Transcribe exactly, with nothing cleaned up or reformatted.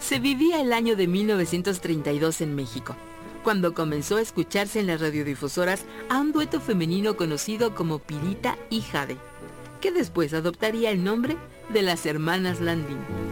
Se vivía el año de mil novecientos treinta y dos en México, cuando comenzó a escucharse en las radiodifusoras a un dueto femenino conocido como Pirita y Jade, que después adoptaría el nombre de las Hermanas Landín.